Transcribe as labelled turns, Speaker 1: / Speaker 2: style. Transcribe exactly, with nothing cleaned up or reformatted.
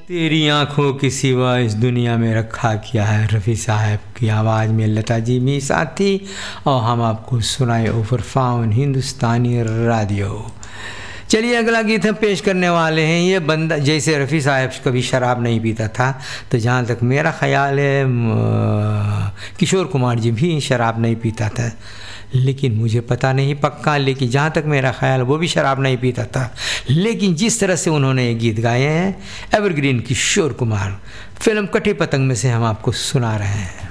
Speaker 1: तेरी आंखों की सिवा इस दुनिया में रखा क्या है। रफ़ी साहब की आवाज़ में लता जी भी साथ थी और हम आपको सुनाए ओवर फाउन हिंदुस्तानी रेडियो। चलिए अगला गीत हम पेश करने वाले हैं। ये बंदा, जैसे रफ़ी साहब कभी शराब नहीं पीता था, तो जहाँ तक मेरा ख़्याल है किशोर कुमार जी भी शराब नहीं पीता था, लेकिन मुझे पता नहीं पक्का, लेकिन जहाँ तक मेरा ख्याल वो भी शराब नहीं पीता था। लेकिन जिस तरह से उन्होंने ये गीत गाए हैं एवरग्रीन किशोर कुमार, फिल्म कटी पतंग में से हम आपको सुना रहे हैं।